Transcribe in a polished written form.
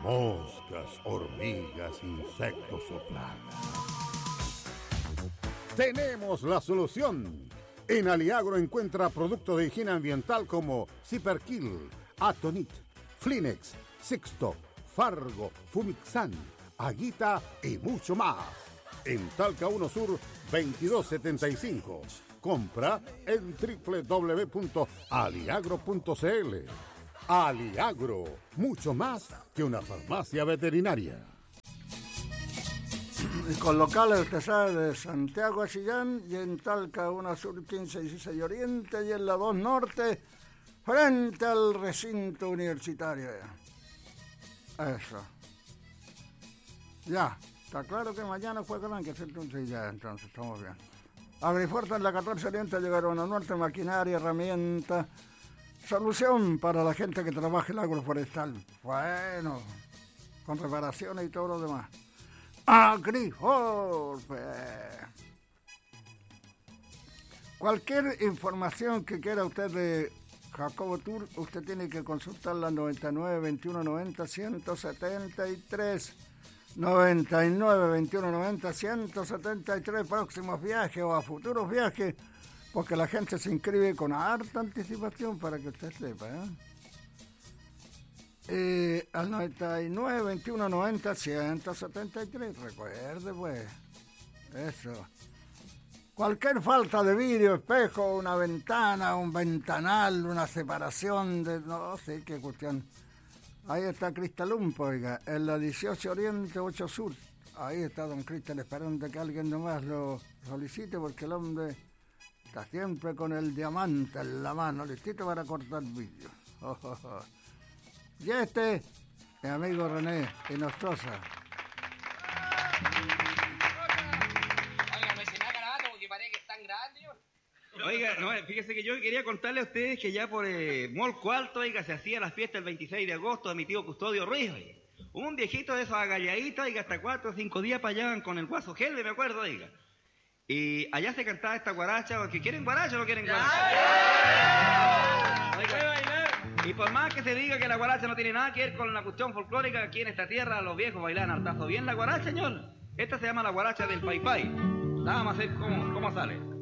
moscas, hormigas, insectos o plagas. Tenemos la solución. En Aliagro encuentra productos de higiene ambiental como Ziperkill, Atonit, Flinex, Sixto, Fargo, Fumixan, Aguita y mucho más. En Talca 1 Sur 2275. Compra en www.aliagro.cl. Aliagro, mucho más que una farmacia veterinaria. Y con locales, usted sabe, de Santiago a Chillán, y en Talca 1 Sur 1516 Oriente, y en la 2 Norte, frente al recinto universitario. Eso. Ya, está claro que mañana juegan que hacer entonces ya, entonces estamos bien. Agrifuerte en la 14 Oriente llegaron a Norte, maquinaria, herramienta, solución para la gente que trabaja el agroforestal. Bueno, con reparaciones y todo lo demás. Agriforte. Cualquier información que quiera usted de Jacobo Tour, usted tiene que consultarla al 99 21 90 173. 99 21 90 173, próximos viajes o a futuros viajes, porque la gente se inscribe con harta anticipación para que usted sepa, al 99 21 90 173, recuerde pues, eso. Cualquier falta de vidrio, espejo, una ventana, un ventanal, una separación de no sé qué cuestión. Ahí está Cristalumpo, oiga, en la 18 Oriente, 8 Sur. Ahí está don Cristal esperando que alguien nomás lo solicite, porque el hombre está siempre con el diamante en la mano, listito para cortar vidrio. Oh, oh, oh. Y mi amigo René Hinojosa. Oiga, no se me ha grabado porque parece que es tan grande. Oiga, no, fíjese que yo quería contarle a ustedes que ya por Molco Alto, oiga, se hacía la fiesta el 26 de agosto de mi tío Custodio Ruiz, oiga. Un viejito de esos agalladitos, oiga, hasta 4 o 5 días para allá con el guaso Gelbe, me acuerdo, oiga. Y allá se cantaba esta guaracha, que quieren guaracha o no quieren guaracha. Oiga, y por más que se diga que la guaracha no tiene nada que ver con la cuestión folclórica, aquí en esta tierra los viejos bailan hartazo bien la guaracha, señor. Esta se llama la guaracha del Pai Pai. Vamos a ver cómo sale.